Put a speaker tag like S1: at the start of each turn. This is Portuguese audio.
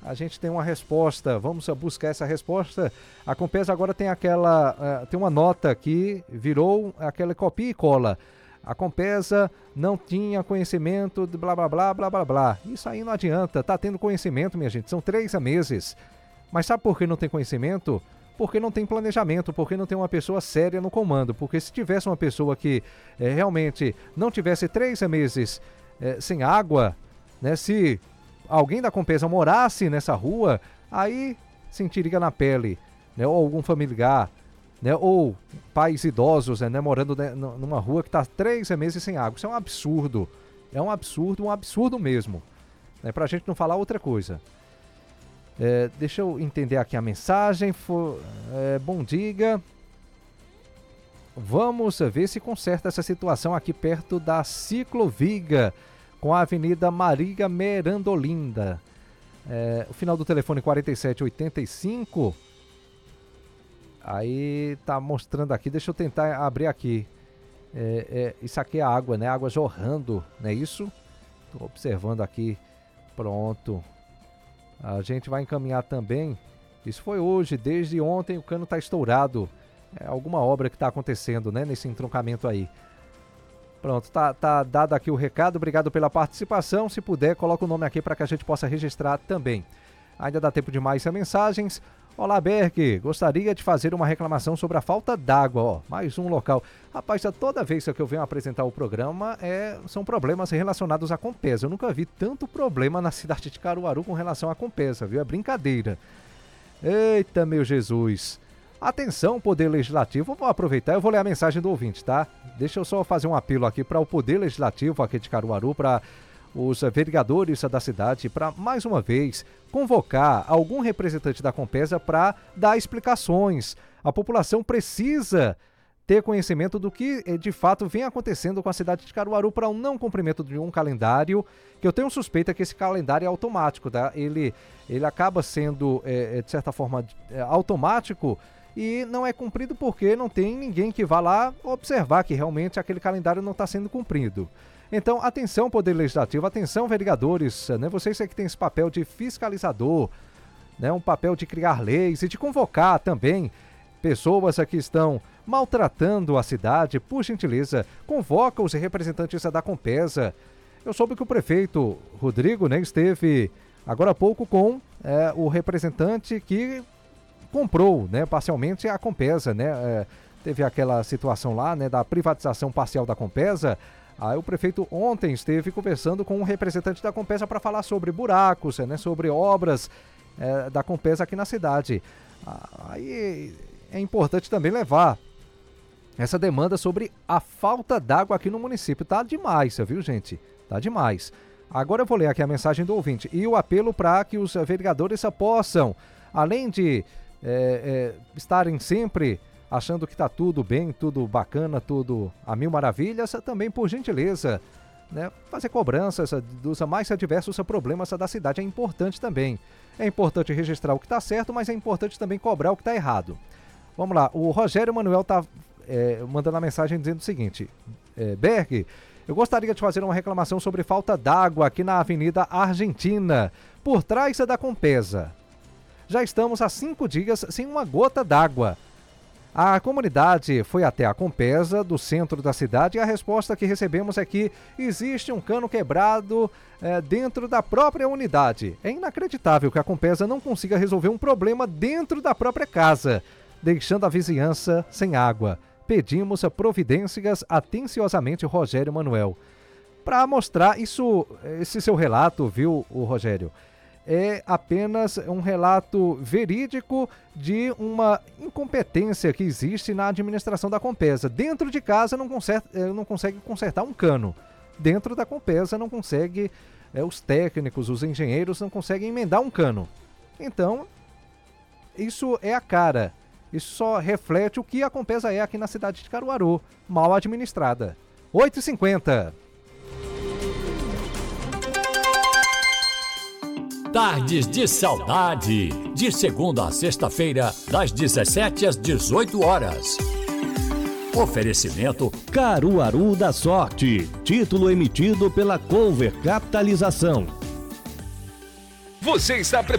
S1: a gente tem uma resposta, vamos buscar essa resposta. A Compesa agora tem tem uma nota que virou aquela copia e cola. A Compesa não tinha conhecimento de blá blá blá blá blá blá. Isso aí não adianta, tá tendo conhecimento, minha gente, são 3 meses. Mas sabe por que não tem conhecimento? Porque não tem planejamento, porque não tem uma pessoa séria no comando. Porque se tivesse uma pessoa que realmente não tivesse 3 meses sem água, né, se alguém da Compesa morasse nessa rua, aí sentiria na pele, né, ou algum familiar, né, ou pais idosos, né, morando numa rua que está 3 meses sem água. Isso é um absurdo, um absurdo mesmo, né, para a gente não falar outra coisa. Deixa eu entender aqui a mensagem. Bom dia. Vamos ver se conserta essa situação aqui perto da cicloviga com a Avenida Maria Merandolinda. O final do telefone 4785. Aí tá mostrando aqui, deixa eu tentar abrir aqui. Isso aqui é água, né? Água jorrando, não é isso? Tô observando aqui. Pronto. A gente vai encaminhar também. Isso foi hoje, desde ontem o cano tá estourado. Alguma obra que tá acontecendo, né? Nesse entroncamento aí. Pronto, tá dado aqui o recado, obrigado pela participação. Se puder, coloca o nome aqui para que a gente possa registrar também. Ainda dá tempo de mais mensagens. Olá, Berg, gostaria de fazer uma reclamação sobre a falta d'água, mais um local. Rapaz, toda vez que eu venho apresentar o programa, são problemas relacionados à Compesa. Eu nunca vi tanto problema na cidade de Caruaru com relação à Compesa, viu? É brincadeira. Eita, meu Jesus. Atenção, Poder Legislativo, vou aproveitar, eu vou ler a mensagem do ouvinte, tá? Deixa eu só fazer um apelo aqui para o Poder Legislativo aqui de Caruaru, para os vereadores da cidade, para mais uma vez convocar algum representante da Compesa para dar explicações. A população precisa ter conhecimento do que de fato vem acontecendo com a cidade de Caruaru para um não cumprimento de um calendário, que eu tenho suspeita que esse calendário é automático, tá? Ele acaba sendo, de certa forma, automático, e não é cumprido porque não tem ninguém que vá lá observar que realmente aquele calendário não está sendo cumprido. Então, atenção, Poder Legislativo, atenção, vereadores, né? Vocês que têm esse papel de fiscalizador, né? Um papel de criar leis e de convocar também pessoas que estão maltratando a cidade. Por gentileza, convoca os representantes da Compesa. Eu soube que o prefeito Rodrigo, né, esteve agora há pouco com o representante que comprou, né, parcialmente a Compesa, né? Teve aquela situação lá, né, da privatização parcial da Compesa. Aí o prefeito ontem esteve conversando com um representante da Compesa para falar sobre buracos, né, sobre obras da Compesa aqui na cidade. Aí é importante também levar essa demanda sobre a falta d'água aqui no município. Tá demais, viu, gente? Tá demais. Agora eu vou ler aqui a mensagem do ouvinte e o apelo para que os vereadores possam, além de estarem sempre achando que está tudo bem, tudo bacana, tudo a mil maravilhas, também, por gentileza, né, fazer cobranças dos mais diversos problemas da cidade. É importante também. É importante registrar o que está certo, mas é importante também cobrar o que está errado. Vamos lá, o Rogério Manuel está mandando a mensagem dizendo o seguinte: Berg, eu gostaria de fazer uma reclamação sobre falta d'água aqui na Avenida Argentina, por trás da Compesa. Já estamos há 5 dias sem uma gota d'água. A comunidade foi até a Compesa do centro da cidade e a resposta que recebemos é que existe um cano quebrado dentro da própria unidade. É inacreditável que a Compesa não consiga resolver um problema dentro da própria casa, deixando a vizinhança sem água. Pedimos providências atenciosamente, Rogério Manuel. Para mostrar isso, esse seu relato, viu, o Rogério? É apenas um relato verídico de uma incompetência que existe na administração da Compesa. Dentro de casa não consegue consertar um cano. Dentro da Compesa não consegue, os técnicos, os engenheiros não conseguem emendar um cano. Então, isso é a cara. Isso só reflete o que a Compesa é aqui na cidade de Caruaru, mal administrada. 8h50.
S2: Tardes de Saudade, de segunda a sexta-feira, das 17 às 18 horas. Oferecimento
S3: Caruaru da Sorte, título emitido pela Cover Capitalização.
S4: Você está preparado